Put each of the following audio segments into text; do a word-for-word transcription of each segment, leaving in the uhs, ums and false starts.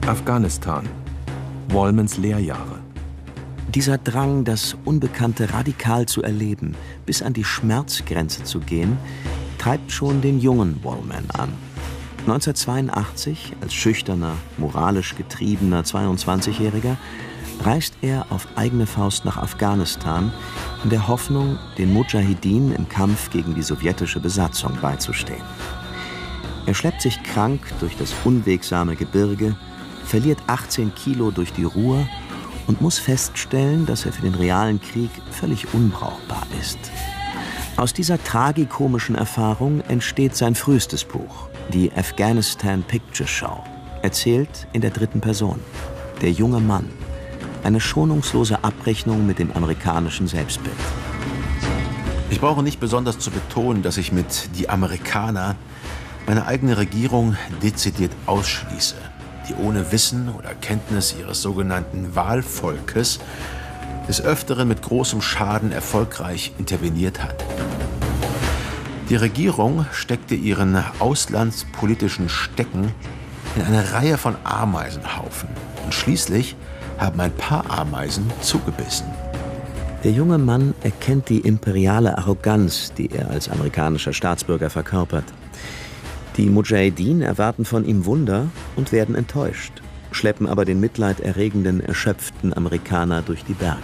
Afghanistan. Wallmans Lehrjahre. Dieser Drang, das Unbekannte radikal zu erleben, bis an die Schmerzgrenze zu gehen, treibt schon den jungen Wallman an. neunzehnhundertzweiundachtzig, als schüchterner, moralisch getriebener zweiundzwanzigjähriger, reist er auf eigene Faust nach Afghanistan, in der Hoffnung, den Mudschahidin im Kampf gegen die sowjetische Besatzung beizustehen. Er schleppt sich krank durch das unwegsame Gebirge, verliert achtzehn Kilo durch die Ruhr und muss feststellen, dass er für den realen Krieg völlig unbrauchbar ist. Aus dieser tragikomischen Erfahrung entsteht sein frühestes Buch, die Afghanistan Picture Show, erzählt in der dritten Person. Der junge Mann, eine schonungslose Abrechnung mit dem amerikanischen Selbstbild. Ich brauche nicht besonders zu betonen, dass ich mit die Amerikaner meine eigene Regierung dezidiert ausschließe, die ohne Wissen oder Kenntnis ihres sogenannten Wahlvolkes des Öfteren mit großem Schaden erfolgreich interveniert hat. Die Regierung steckte ihren auslandspolitischen Stecken in eine Reihe von Ameisenhaufen und schließlich haben ein paar Ameisen zugebissen. Der junge Mann erkennt die imperiale Arroganz, die er als amerikanischer Staatsbürger verkörpert. Die Mudschahidin erwarten von ihm Wunder und werden enttäuscht, schleppen aber den mitleiderregenden, erschöpften Amerikaner durch die Berge.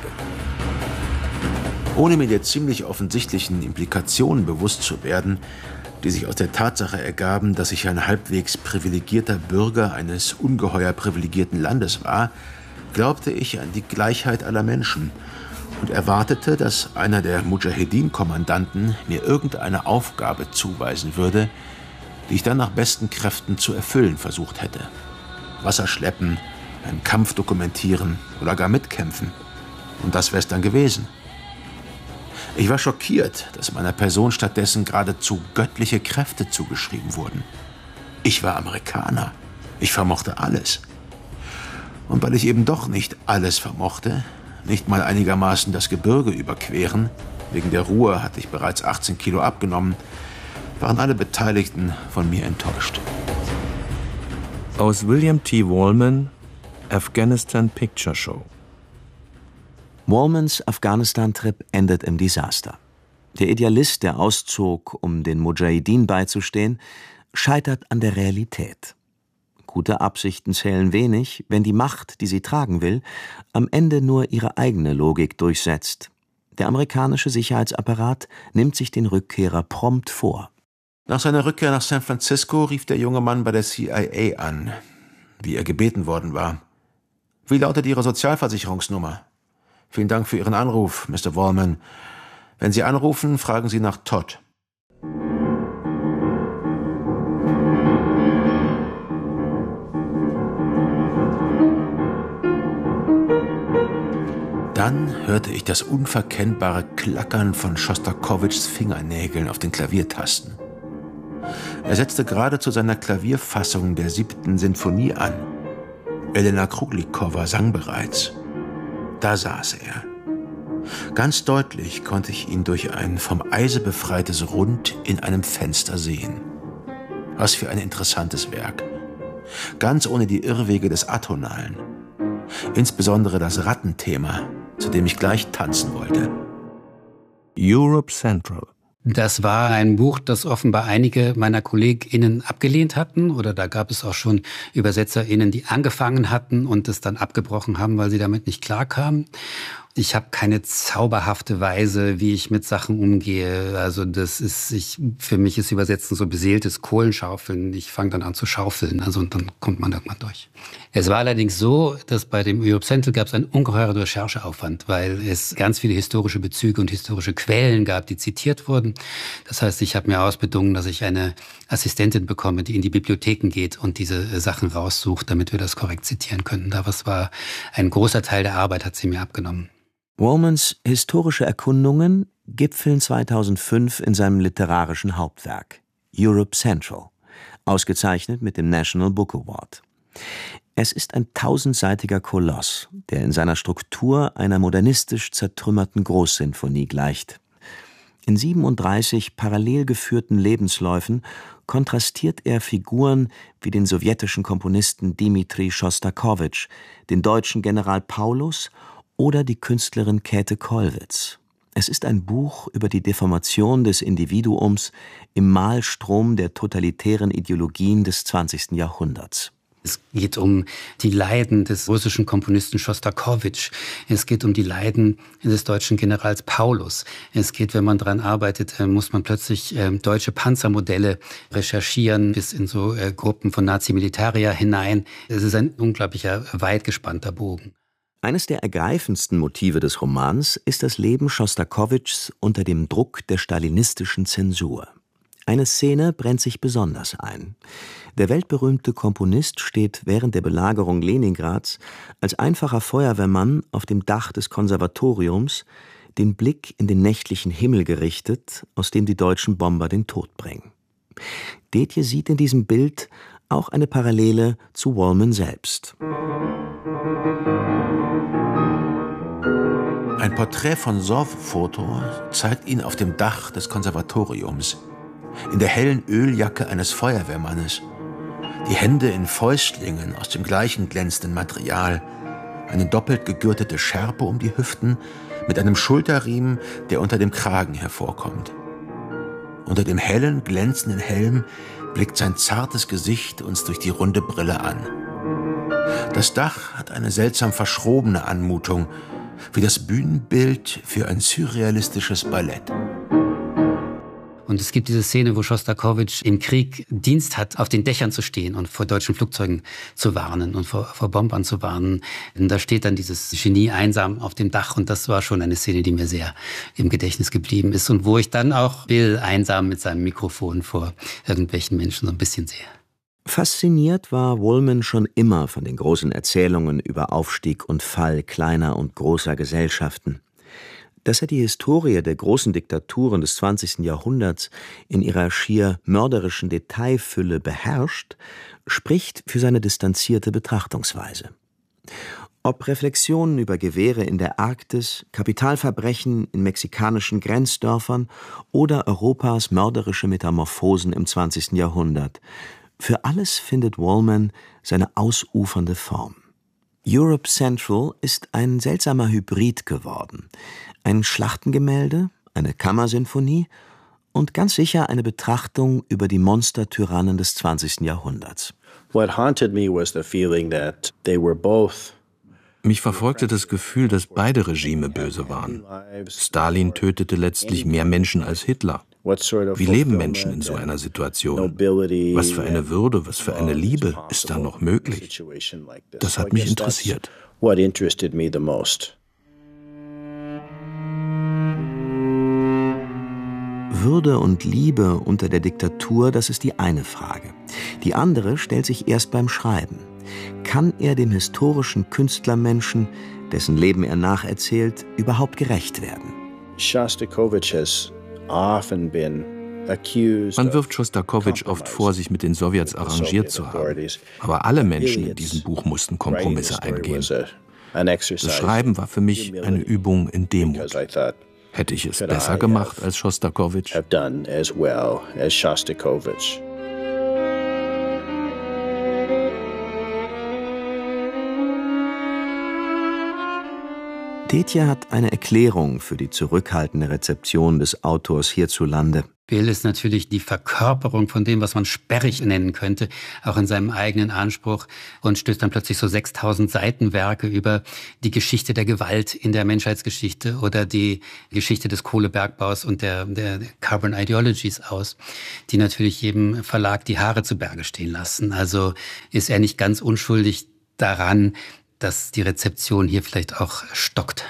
Ohne mir der ziemlich offensichtlichen Implikationen bewusst zu werden, die sich aus der Tatsache ergaben, dass ich ein halbwegs privilegierter Bürger eines ungeheuer privilegierten Landes war, glaubte ich an die Gleichheit aller Menschen und erwartete, dass einer der Mudschahidin-Kommandanten mir irgendeine Aufgabe zuweisen würde, die ich dann nach besten Kräften zu erfüllen versucht hätte. Wasser schleppen, einen Kampf dokumentieren oder gar mitkämpfen. Und das wäre es dann gewesen. Ich war schockiert, dass meiner Person stattdessen geradezu göttliche Kräfte zugeschrieben wurden. Ich war Amerikaner. Ich vermochte alles. Und weil ich eben doch nicht alles vermochte, nicht mal einigermaßen das Gebirge überqueren, wegen der Ruhe hatte ich bereits achtzehn Kilo abgenommen, waren alle Beteiligten von mir enttäuscht. Aus William T. Wallman, Afghanistan Picture Show. Wallmans Afghanistan-Trip endet im Desaster. Der Idealist, der auszog, um den Mudschahidin beizustehen, scheitert an der Realität. Gute Absichten zählen wenig, wenn die Macht, die sie tragen will, am Ende nur ihre eigene Logik durchsetzt. Der amerikanische Sicherheitsapparat nimmt sich den Rückkehrer prompt vor. Nach seiner Rückkehr nach San Francisco rief der junge Mann bei der C I A an, wie er gebeten worden war. Wie lautet Ihre Sozialversicherungsnummer? Vielen Dank für Ihren Anruf, Mister Wallman. Wenn Sie anrufen, fragen Sie nach Todd. Dann hörte ich das unverkennbare Klackern von Schostakowitschs Fingernägeln auf den Klaviertasten. Er setzte gerade zu seiner Klavierfassung der siebten Sinfonie an. Elena Kruglikowa sang bereits. Da saß er. Ganz deutlich konnte ich ihn durch ein vom Eise befreites Rund in einem Fenster sehen. Was für ein interessantes Werk. Ganz ohne die Irrwege des Atonalen. Insbesondere das Rattenthema, zu dem ich gleich tanzen wollte. Europe Central. Das war ein Buch, das offenbar einige meiner KollegInnen abgelehnt hatten. Oder da gab es auch schon ÜbersetzerInnen, die angefangen hatten und es dann abgebrochen haben, weil sie damit nicht klarkamen. Ich habe keine zauberhafte Weise, wie ich mit Sachen umgehe. Also das ist, ich, für mich ist Übersetzen so beseeltes Kohlenschaufeln. Ich fange dann an zu schaufeln, also und dann kommt man irgendwann durch. Es war allerdings so, dass bei dem Europe Central gab es einen ungeheuren Rechercheaufwand, weil es ganz viele historische Bezüge und historische Quellen gab, die zitiert wurden. Das heißt, ich habe mir ausbedungen, dass ich eine Assistentin bekomme, die in die Bibliotheken geht und diese Sachen raussucht, damit wir das korrekt zitieren können. Da was war ein großer Teil der Arbeit, hat sie mir abgenommen. Wallmans historische Erkundungen gipfeln zweitausendfünf in seinem literarischen Hauptwerk Europe Central, ausgezeichnet mit dem National Book Award. Es ist ein tausendseitiger Koloss, der in seiner Struktur einer modernistisch zertrümmerten Großsinfonie gleicht. In siebenunddreißig parallel geführten Lebensläufen kontrastiert er Figuren wie den sowjetischen Komponisten Dmitri Schostakowitsch, den deutschen General Paulus oder die Künstlerin Käthe Kollwitz. Es ist ein Buch über die Deformation des Individuums im Mahlstrom der totalitären Ideologien des zwanzigsten Jahrhunderts. Es geht um die Leiden des russischen Komponisten Schostakowitsch. Es geht um die Leiden des deutschen Generals Paulus. Es geht, wenn man daran arbeitet, muss man plötzlich äh, deutsche Panzermodelle recherchieren, bis in so äh, Gruppen von Nazi-Militarier hinein. Es ist ein unglaublicher, weit gespannter Bogen. Eines der ergreifendsten Motive des Romans ist das Leben Schostakowitschs unter dem Druck der stalinistischen Zensur. Eine Szene brennt sich besonders ein. Der weltberühmte Komponist steht während der Belagerung Leningrads als einfacher Feuerwehrmann auf dem Dach des Konservatoriums, den Blick in den nächtlichen Himmel gerichtet, aus dem die deutschen Bomber den Tod bringen. Detje sieht in diesem Bild auch eine Parallele zu Wallman selbst. Ein Porträt von Sowfoto zeigt ihn auf dem Dach des Konservatoriums, in der hellen Öljacke eines Feuerwehrmannes, die Hände in Fäustlingen aus dem gleichen glänzenden Material, eine doppelt gegürtete Schärpe um die Hüften mit einem Schulterriemen, der unter dem Kragen hervorkommt. Unter dem hellen, glänzenden Helm blickt sein zartes Gesicht uns durch die runde Brille an. Das Dach hat eine seltsam verschrobene Anmutung, wie das Bühnenbild für ein surrealistisches Ballett. Und es gibt diese Szene, wo Schostakowitsch im Krieg Dienst hat, auf den Dächern zu stehen und vor deutschen Flugzeugen zu warnen und vor, vor Bombern zu warnen. Und da steht dann dieses Genie einsam auf dem Dach und das war schon eine Szene, die mir sehr im Gedächtnis geblieben ist und wo ich dann auch Bill einsam mit seinem Mikrofon vor irgendwelchen Menschen so ein bisschen sehe. Fasziniert war Wallman schon immer von den großen Erzählungen über Aufstieg und Fall kleiner und großer Gesellschaften. Dass er die Historie der großen Diktaturen des zwanzigsten Jahrhunderts in ihrer schier mörderischen Detailfülle beherrscht, spricht für seine distanzierte Betrachtungsweise. Ob Reflexionen über Gewehre in der Arktis, Kapitalverbrechen in mexikanischen Grenzdörfern oder Europas mörderische Metamorphosen im zwanzigsten Jahrhundert, für alles findet Wallman seine ausufernde Form. Europe Central ist ein seltsamer Hybrid geworden. Ein Schlachtengemälde, eine Kammersinfonie und ganz sicher eine Betrachtung über die Monstertyrannen des zwanzigsten Jahrhunderts. What haunted me was the feeling that they were both Mich verfolgte das Gefühl, dass beide Regime böse waren. Stalin tötete letztlich mehr Menschen als Hitler. Wie leben Menschen in so einer Situation? Was für eine Würde, was für eine Liebe ist da noch möglich? Das hat mich interessiert. What interested me the most. Würde und Liebe unter der Diktatur, das ist die eine Frage. Die andere stellt sich erst beim Schreiben. Kann er dem historischen Künstlermenschen, dessen Leben er nacherzählt, überhaupt gerecht werden? Shostakovich has often been accused. Man wirft Schostakowitsch oft vor, sich mit den Sowjets arrangiert zu haben. Aber alle Menschen in diesem Buch mussten Kompromisse eingehen. Das Schreiben war für mich eine Übung in Demut. Hätte ich es besser gemacht als Schostakowitsch? Detje hat eine Erklärung für die zurückhaltende Rezeption des Autors hierzulande. Bill ist natürlich die Verkörperung von dem, was man sperrig nennen könnte, auch in seinem eigenen Anspruch und stößt dann plötzlich so sechstausend Seitenwerke über die Geschichte der Gewalt in der Menschheitsgeschichte oder die Geschichte des Kohlebergbaus und der, der Carbon Ideologies aus, die natürlich jedem Verlag die Haare zu Berge stehen lassen. Also ist er nicht ganz unschuldig daran, dass die Rezeption hier vielleicht auch stockt.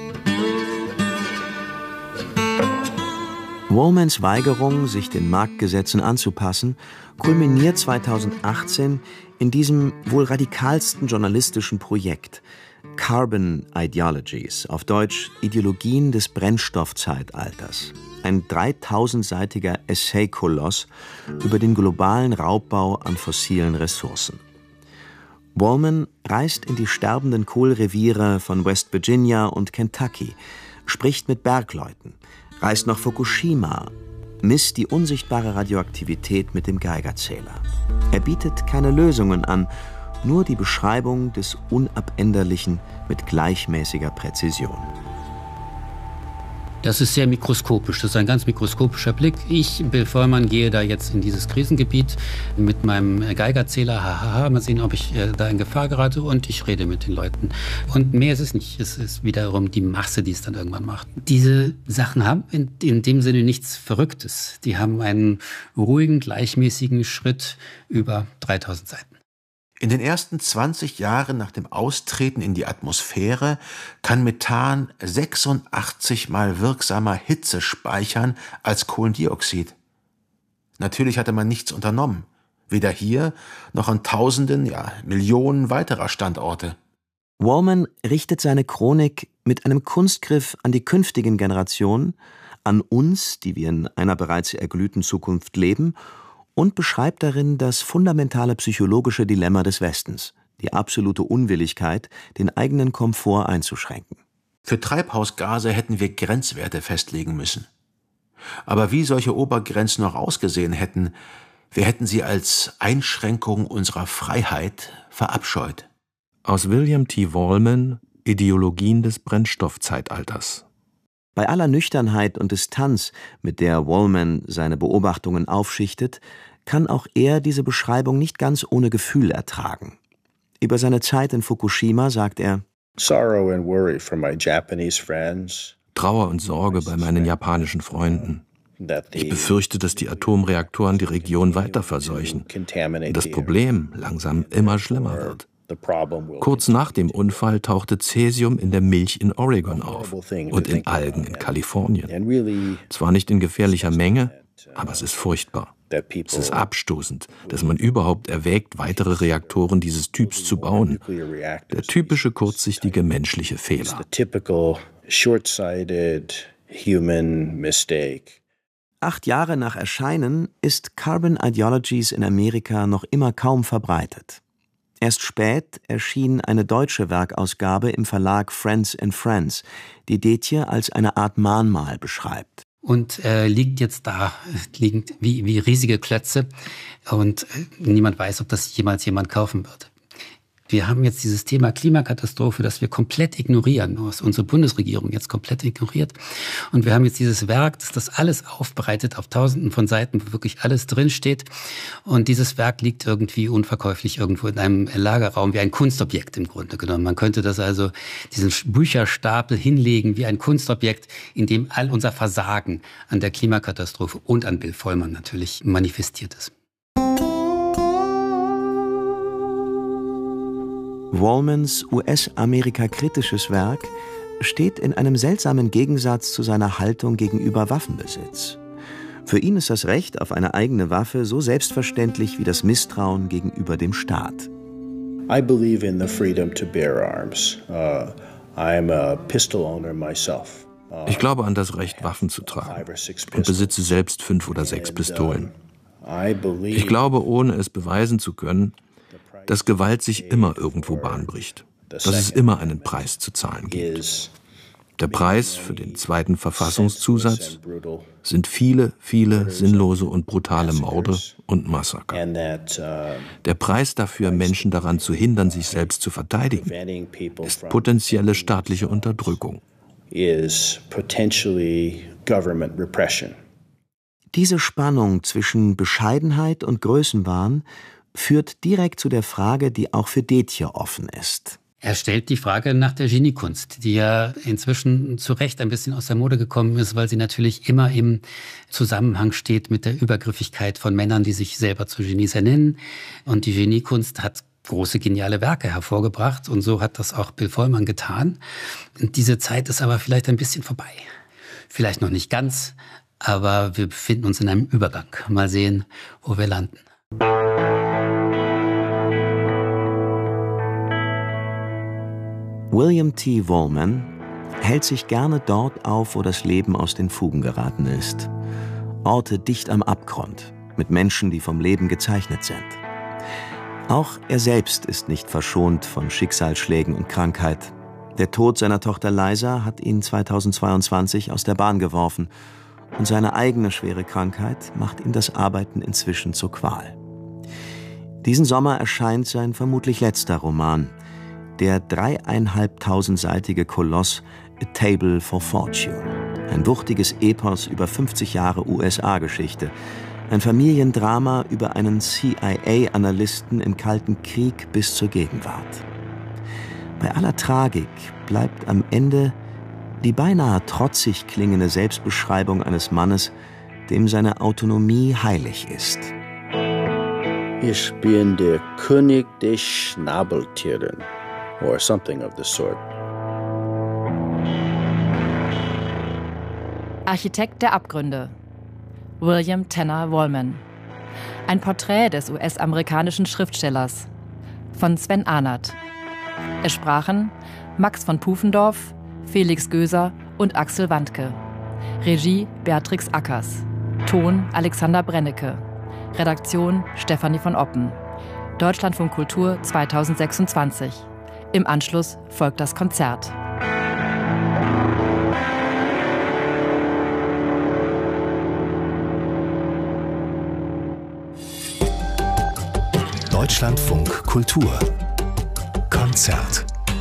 Wallmans Weigerung, sich den Marktgesetzen anzupassen, kulminiert zweitausendachtzehn in diesem wohl radikalsten journalistischen Projekt Carbon Ideologies, auf Deutsch Ideologien des Brennstoffzeitalters. Ein dreitausendseitiger Essay-Koloss über den globalen Raubbau an fossilen Ressourcen. Wallman reist in die sterbenden Kohlreviere von West Virginia und Kentucky, spricht mit Bergleuten, reist nach Fukushima, misst die unsichtbare Radioaktivität mit dem Geigerzähler. Er bietet keine Lösungen an, nur die Beschreibung des Unabänderlichen mit gleichmäßiger Präzision. Das ist sehr mikroskopisch, das ist ein ganz mikroskopischer Blick. Ich, Bill Vollmann, gehe da jetzt in dieses Krisengebiet mit meinem Geigerzähler, hahaha, mal sehen, ob ich äh, da in Gefahr gerate, und ich rede mit den Leuten. Und mehr ist es nicht, es ist wiederum die Masse, die es dann irgendwann macht. Diese Sachen haben in, in dem Sinne nichts Verrücktes. Die haben einen ruhigen, gleichmäßigen Schritt über dreitausend Seiten. In den ersten zwanzig Jahren nach dem Austreten in die Atmosphäre kann Methan sechsundachtzig Mal wirksamer Hitze speichern als Kohlendioxid. Natürlich hatte man nichts unternommen, weder hier noch an Tausenden, ja Millionen weiterer Standorte. Wallman richtet seine Chronik mit einem Kunstgriff an die künftigen Generationen, an uns, die wir in einer bereits erglühten Zukunft leben, und beschreibt darin das fundamentale psychologische Dilemma des Westens, die absolute Unwilligkeit, den eigenen Komfort einzuschränken. Für Treibhausgase hätten wir Grenzwerte festlegen müssen. Aber wie solche Obergrenzen noch ausgesehen hätten, wir hätten sie als Einschränkung unserer Freiheit verabscheut. Aus William T. Wallman, Ideologien des Brennstoffzeitalters. Bei aller Nüchternheit und Distanz, mit der Wallman seine Beobachtungen aufschichtet, kann auch er diese Beschreibung nicht ganz ohne Gefühl ertragen. Über seine Zeit in Fukushima sagt er: Sorrow and worry for my Japanese friends. Trauer und Sorge bei meinen japanischen Freunden. Ich befürchte, dass die Atomreaktoren die Region weiter verseuchen und das Problem langsam immer schlimmer wird. Kurz nach dem Unfall tauchte Cäsium in der Milch in Oregon auf und in Algen in Kalifornien. Zwar nicht in gefährlicher Menge, aber es ist furchtbar. Es ist abstoßend, dass man überhaupt erwägt, weitere Reaktoren dieses Typs zu bauen. Der typische kurzsichtige menschliche Fehler. Acht Jahre nach Erscheinen ist Carbon Ideologies in Amerika noch immer kaum verbreitet. Erst spät erschien eine deutsche Werkausgabe im Verlag Friends and Friends, die Detje als eine Art Mahnmal beschreibt. Und äh, liegt jetzt da, liegt wie, wie riesige Klötze, und äh, niemand weiß, ob das jemals jemand kaufen wird. Wir haben jetzt dieses Thema Klimakatastrophe, das wir komplett ignorieren, was unsere Bundesregierung jetzt komplett ignoriert. Und wir haben jetzt dieses Werk, das das alles aufbereitet auf tausenden von Seiten, wo wirklich alles drinsteht. Und dieses Werk liegt irgendwie unverkäuflich irgendwo in einem Lagerraum, wie ein Kunstobjekt im Grunde genommen. Man könnte das also, diesen Bücherstapel hinlegen wie ein Kunstobjekt, in dem all unser Versagen an der Klimakatastrophe und an Bill Vollmann natürlich manifestiert ist. Wallmans U S-Amerika-kritisches Werk steht in einem seltsamen Gegensatz zu seiner Haltung gegenüber Waffenbesitz. Für ihn ist das Recht auf eine eigene Waffe so selbstverständlich wie das Misstrauen gegenüber dem Staat. I believe in the freedom to bear arms. Uh, I'm a pistol owner myself. Uh, ich glaube an das Recht, Waffen zu tragen, und besitze selbst fünf oder sechs Pistolen. Ich glaube, ohne es beweisen zu können, dass Gewalt sich immer irgendwo Bahn bricht, dass es immer einen Preis zu zahlen gibt. Der Preis für den zweiten Verfassungszusatz sind viele, viele sinnlose und brutale Morde und Massaker. Der Preis dafür, Menschen daran zu hindern, sich selbst zu verteidigen, ist potenzielle staatliche Unterdrückung. Diese Spannung zwischen Bescheidenheit und Größenwahn führt direkt zu der Frage, die auch für Detje offen ist. Er stellt die Frage nach der Geniekunst, die ja inzwischen zu Recht ein bisschen aus der Mode gekommen ist, weil sie natürlich immer im Zusammenhang steht mit der Übergriffigkeit von Männern, die sich selber zu Genies ernennen. Und die Geniekunst hat große, geniale Werke hervorgebracht, und so hat das auch Bill Vollmann getan. Und diese Zeit ist aber vielleicht ein bisschen vorbei. Vielleicht noch nicht ganz, aber wir befinden uns in einem Übergang. Mal sehen, wo wir landen. William T. Wallman hält sich gerne dort auf, wo das Leben aus den Fugen geraten ist. Orte dicht am Abgrund, mit Menschen, die vom Leben gezeichnet sind. Auch er selbst ist nicht verschont von Schicksalsschlägen und Krankheit. Der Tod seiner Tochter Liza hat ihn zweitausendzweiundzwanzig aus der Bahn geworfen und seine eigene schwere Krankheit macht ihm das Arbeiten inzwischen zur Qual. Diesen Sommer erscheint sein vermutlich letzter Roman, der dreieinhalbtausendseitige Koloss A Table for Fortune. Ein wuchtiges Epos über fünfzig Jahre U S A-Geschichte. Ein Familiendrama über einen C I A-Analysten im Kalten Krieg bis zur Gegenwart. Bei aller Tragik bleibt am Ende die beinahe trotzig klingende Selbstbeschreibung eines Mannes, dem seine Autonomie heilig ist. Ich bin der König der Schnabeltieren, or something of the sort. Architekt der Abgründe. William Tanner Wallman. Ein Porträt des U S-amerikanischen Schriftstellers. Von Sven Ahnert. Es sprachen Max von Pufendorf, Felix Göser und Axel Wandke. Regie Beatrix Ackers. Ton Alexander Brennecke. Redaktion Stefanie von Oppen. Deutschlandfunk Kultur zweitausendsechsundzwanzig. Im Anschluss folgt das Konzert. Deutschlandfunk Kultur Konzert.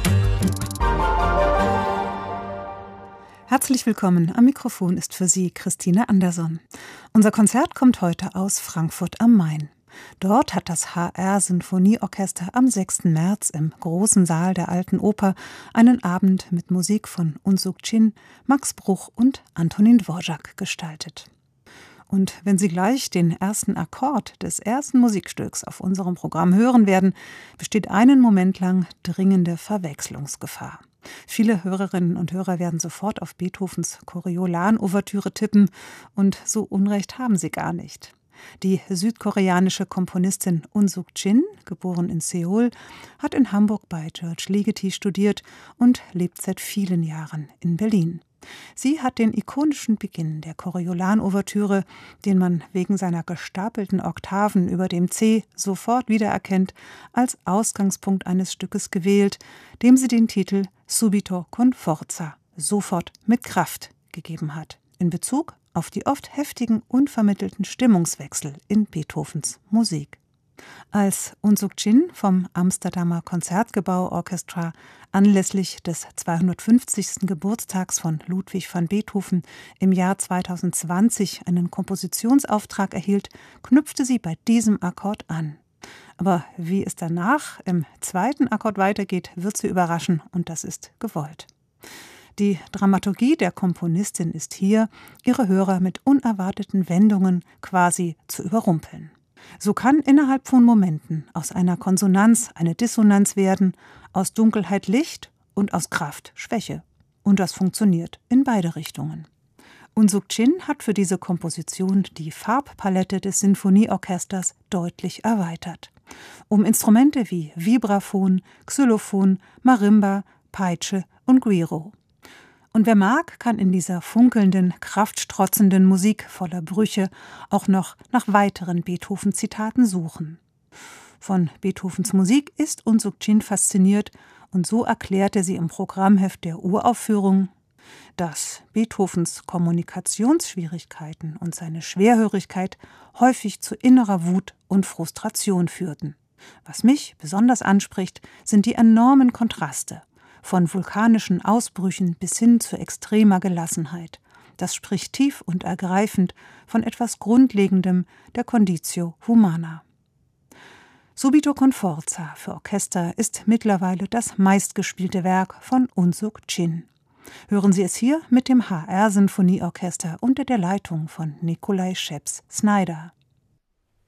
Herzlich willkommen. Am Mikrofon ist für Sie Christine Anderson. Unser Konzert kommt heute aus Frankfurt am Main. Dort hat das H R-Sinfonieorchester am sechsten März im großen Saal der Alten Oper einen Abend mit Musik von Unsuk Chin, Max Bruch und Antonin Dvorak gestaltet. Und wenn Sie gleich den ersten Akkord des ersten Musikstücks auf unserem Programm hören werden, besteht einen Moment lang dringende Verwechslungsgefahr. Viele Hörerinnen und Hörer werden sofort auf Beethovens Coriolan-Ouvertüre tippen und so Unrecht haben sie gar nicht. Die südkoreanische Komponistin Unsuk Chin, geboren in Seoul, hat in Hamburg bei George Ligeti studiert und lebt seit vielen Jahren in Berlin. Sie hat den ikonischen Beginn der Coriolan-Ouvertüre, den man wegen seiner gestapelten Oktaven über dem C sofort wiedererkennt, als Ausgangspunkt eines Stückes gewählt, dem sie den Titel Subito con forza, sofort mit Kraft, gegeben hat, in Bezug auf die oft heftigen, unvermittelten Stimmungswechsel in Beethovens Musik. Als Unsuk Chin vom Amsterdamer Concertgebouw Orchestra anlässlich des zweihundertfünfzigsten Geburtstags von Ludwig van Beethoven im Jahr zweitausendzwanzig einen Kompositionsauftrag erhielt, knüpfte sie bei diesem Akkord an. Aber wie es danach im zweiten Akkord weitergeht, wird sie überraschen, und das ist gewollt. Die Dramaturgie der Komponistin ist hier, ihre Hörer mit unerwarteten Wendungen quasi zu überrumpeln. So kann innerhalb von Momenten aus einer Konsonanz eine Dissonanz werden, aus Dunkelheit Licht und aus Kraft Schwäche. Und das funktioniert in beide Richtungen. Unsuk Chin hat für diese Komposition die Farbpalette des Sinfonieorchesters deutlich erweitert. Um Instrumente wie Vibraphon, Xylophon, Marimba, Peitsche und Güiro. Und wer mag, kann in dieser funkelnden, kraftstrotzenden Musik voller Brüche auch noch nach weiteren Beethoven-Zitaten suchen. Von Beethovens Musik ist Unsuk Chin fasziniert und so erklärte sie im Programmheft der Uraufführung, dass Beethovens Kommunikationsschwierigkeiten und seine Schwerhörigkeit häufig zu innerer Wut und Frustration führten. Was mich besonders anspricht, sind die enormen Kontraste. Von vulkanischen Ausbrüchen bis hin zu extremer Gelassenheit. Das spricht tief und ergreifend von etwas Grundlegendem der Conditio Humana. Subito con forza für Orchester ist mittlerweile das meistgespielte Werk von Unsuk Chin. Hören Sie es hier mit dem H R-Sinfonieorchester unter der Leitung von Nikolai Scheps-Snyder.